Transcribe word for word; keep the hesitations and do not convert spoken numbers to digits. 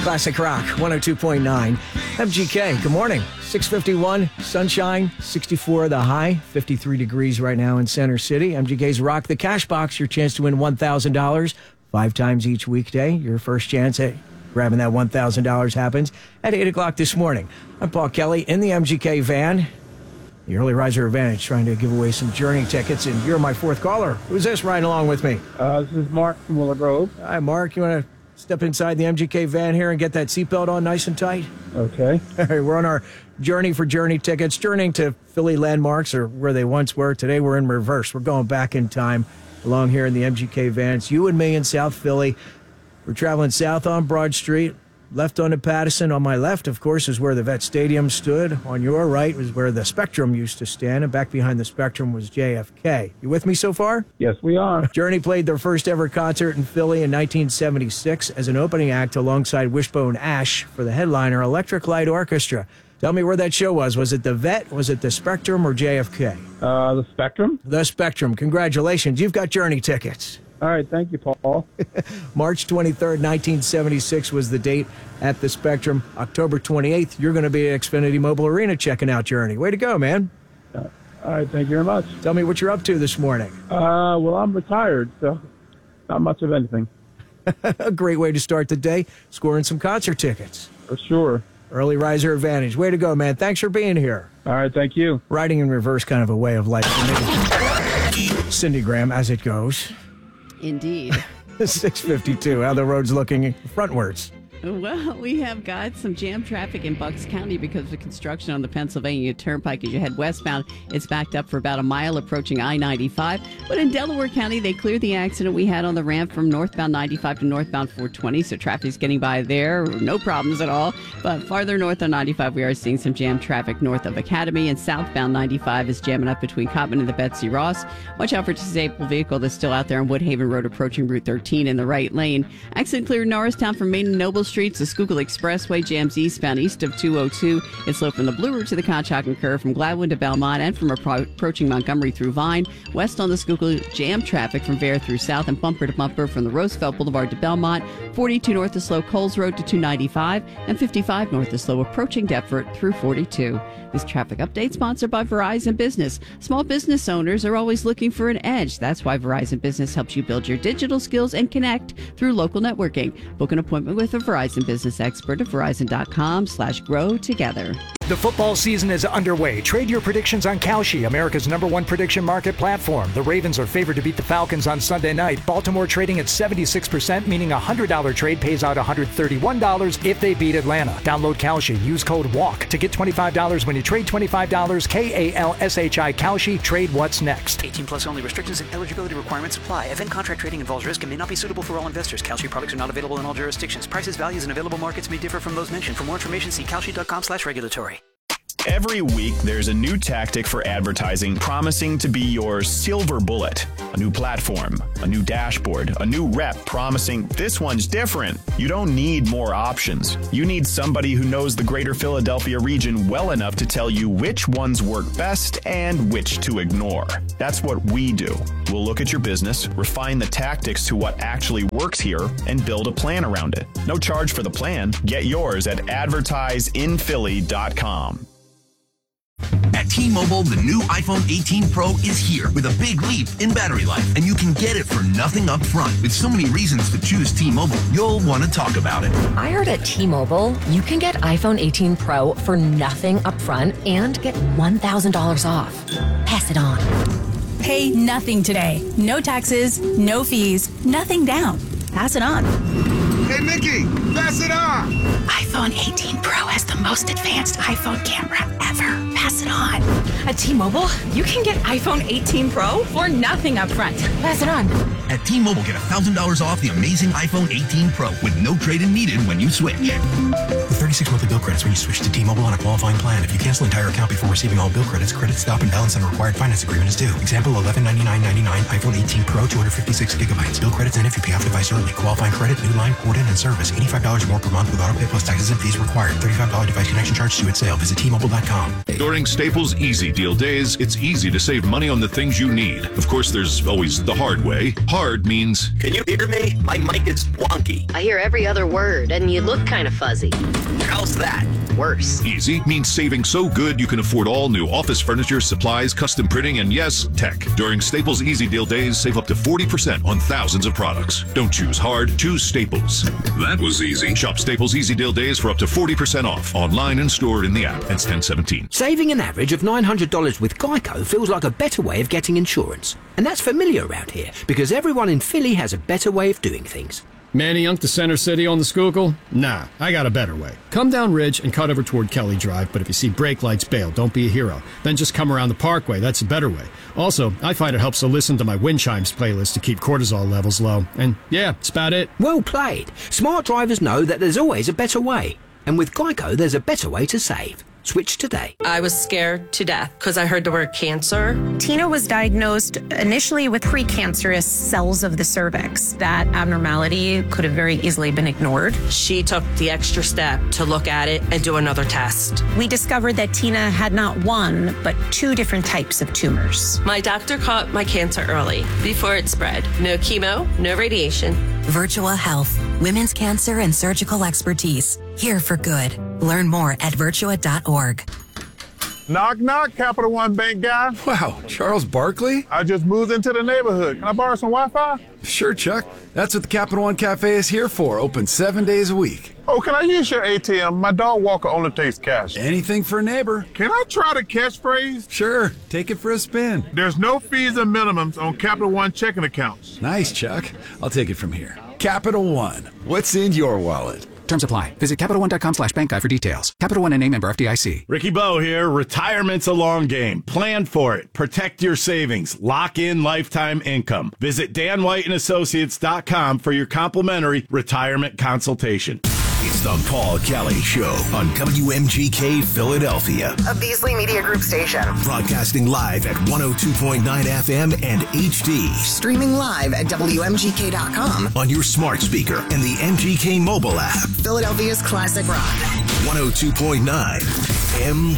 Classic Rock, one oh two point nine. M G K, good morning. six fifty-one, sunshine, sixty-four the high, fifty-three degrees right now in Center City. M G K's Rock the Cash Box, your chance to win one thousand dollars five times each weekday. Your first chance at grabbing that one thousand dollars happens at eight o'clock this morning. I'm Paul Kelly in the M G K van. The Early Riser Advantage trying to give away some Journey tickets, and you're my fourth caller. Who's this riding along with me? Uh, this is Mark from Willow Grove. Hi, Mark. You want to step inside the M G K van here and get that seatbelt on nice and tight? Okay. All right, we're on our Journey for Journey tickets, journeying to Philly landmarks or where they once were. Today we're in reverse. We're going back in time along here in the M G K van. It's you and me in South Philly. We're traveling south on Broad Street. Left onto Patterson. On my left, of course, is where the Vet Stadium stood. On your right was where the Spectrum used to stand. And back behind the Spectrum was J F K. You with me so far? Yes, we are. Journey played their first ever concert in Philly in nineteen seventy-six as an opening act alongside Wishbone Ash for the headliner Electric Light Orchestra. Tell me where that show was. Was it the Vet, was it the Spectrum, or J F K? Uh, the Spectrum. The Spectrum. Congratulations. You've got Journey tickets. All right, thank you, Paul. March twenty-third, nineteen seventy-six was the date at the Spectrum. October twenty-eighth, you're going to be at Xfinity Mobile Arena checking out Journey. Way to go, man. Uh, all right, thank you very much. Tell me what you're up to this morning. Uh, well, I'm retired, so not much of anything. A great way to start the day, scoring some concert tickets. For sure. Early Riser Advantage. Way to go, man. Thanks for being here. All right, thank you. Riding in reverse, kind of a way of life for me. Cindy Graham, as it goes. Indeed. six fifty-two. How the road's looking frontwards. Well, we have got some jam traffic in Bucks County because of the construction on the Pennsylvania Turnpike. As you head westbound, it's backed up for about a mile approaching I ninety-five. But in Delaware County, they cleared the accident we had on the ramp from northbound ninety-five to northbound four twenty. So traffic's getting by there. No problems at all. But farther north on ninety-five, we are seeing some jam traffic north of Academy. And southbound ninety-five is jamming up between Cottman and the Betsy Ross. Watch out for a disabled vehicle that's still out there on Woodhaven Road approaching Route thirteen in the right lane. Accident cleared Norristown from Main and Noble Streets. The Schuylkill Expressway jams eastbound east of two oh two. It's slow from the Blue Route to the Conshohocken Curve, from Gladwin to Belmont, and from appro- approaching Montgomery through Vine. West on the Schuylkill, jam traffic from Vare through South and bumper to bumper from the Roosevelt Boulevard to Belmont. forty-two north is slow Coles Road to two ninety-five, and fifty-five north is slow approaching Deptford through forty-two. This traffic update sponsored by Verizon Business. Small business owners are always looking for an edge. That's why Verizon Business helps you build your digital skills and connect through local networking. Book an appointment with a Verizon Business expert at Verizon.com slash grow together. The football season is underway. Trade your predictions on Kalshi, America's number one prediction market platform. The Ravens are favored to beat the Falcons on Sunday night. Baltimore trading at seventy-six percent, meaning a one hundred dollars trade pays out one hundred thirty-one dollars if they beat Atlanta. Download Kalshi. Use code WALK to get twenty-five dollars when you trade twenty-five dollars. K A L S H I Kalshi. Trade what's next. eighteen plus only. Restrictions and eligibility requirements apply. Event contract trading involves risk and may not be suitable for all investors. Kalshi products are not available in all jurisdictions. Prices, values, and available markets may differ from those mentioned. For more information, see Kalshi.com slash regulatory. Every week, there's a new tactic for advertising promising to be your silver bullet. A new platform, a new dashboard, a new rep promising this one's different. You don't need more options. You need somebody who knows the greater Philadelphia region well enough to tell you which ones work best and which to ignore. That's what we do. We'll look at your business, refine the tactics to what actually works here, and build a plan around it. No charge for the plan. Get yours at advertise in philly dot com. At T-Mobile, the new iPhone eighteen Pro is here with a big leap in battery life, and you can get it for nothing up front. With so many reasons to choose T-Mobile, you'll want to talk about it. I heard at T-Mobile, you can get iPhone eighteen Pro for nothing up front and get one thousand dollars off. Pass it on. Pay nothing today. No taxes, no fees, nothing down. Pass it on. Hey, Mickey, pass it on. iPhone eighteen Pro has the most advanced iPhone camera ever. Pass it on. At T-Mobile, you can get iPhone eighteen Pro for nothing up front. Pass it on. At T-Mobile, get one thousand dollars off the amazing iPhone eighteen Pro with no trade-in needed when you switch. With thirty-six monthly bill credits when you switch to T-Mobile on a qualifying plan. If you cancel entire account before receiving all bill credits, credit stop and balance on required finance agreement is due. Example, eleven ninety-nine ninety-nine, iPhone eighteen Pro, two hundred fifty-six gigabytes. Bill credits and if you pay off device early. Qualifying credit, new line, port in and service. eighty-five thirty-five dollars or more per month with auto pay plus taxes and fees required. thirty-five dollars device connection charge due at sale. Visit T Mobile dot com. During Staples Easy Deal Days, it's easy to save money on the things you need. Of course, there's always the hard way. Hard means... Can you hear me? My mic is wonky. I hear every other word, and you look kind of fuzzy. How's that? Worse. Easy means saving so good you can afford all new office furniture, supplies, custom printing, and yes, tech. During Staples Easy Deal Days, save up to forty percent on thousands of products. Don't choose hard, choose Staples. That was easy. Shop Staples Easy Deal Days for up to forty percent off, online and stored in the app. It's ten seventeen. Saving an average of nine hundred dollars with Geico feels like a better way of getting insurance. And that's familiar around here, because everyone in Philly has a better way of doing things. Manny Young to Center City on the Schuylkill? Nah, I got a better way. Come down Ridge and cut over toward Kelly Drive, but if you see brake lights, bail. Don't be a hero. Then just come around the Parkway. That's a better way. Also, I find it helps to listen to my wind chimes playlist to keep cortisol levels low. And yeah, that's about it. Well played. Smart drivers know that there's always a better way. And with Geico, there's a better way to save. Switch today. I was scared to death because I heard the word cancer. Tina was diagnosed initially with precancerous cells of the cervix. That abnormality could have very easily been ignored. She took the extra step to look at it and do another test. We discovered that Tina had not one, but two different types of tumors. My doctor caught my cancer early, before it spread. No chemo, no radiation. Virtua Health, women's cancer and surgical expertise. Here for good. Learn more at virtua dot org. Knock, knock, Capital One Bank guy. Wow, Charles Barkley? I just moved into the neighborhood. Can I borrow some Wi-Fi? Sure, Chuck. That's what the Capital One Cafe is here for. Open seven days a week. Oh, can I use your A T M? My dog Walker only takes cash. Anything for a neighbor. Can I try the catchphrase? Sure. Take it for a spin. There's no fees and minimums on Capital One checking accounts. Nice, Chuck. I'll take it from here. Capital One. What's in your wallet? Terms apply. Visit Capital One dot com slash bank guide for details. Capital One N A member F D I C. Ricky Bo here. Retirement's a long game. Plan for it. Protect your savings. Lock in lifetime income. Visit Dan White and Associates dot com for your complimentary retirement consultation. It's the Paul Kelly Show on W M G K Philadelphia. A Beasley Media Group station. Broadcasting live at one oh two point nine F M and H D. Streaming live at W M G K dot com. On your smart speaker and the M G K mobile app. Philadelphia's classic rock. one oh two point nine M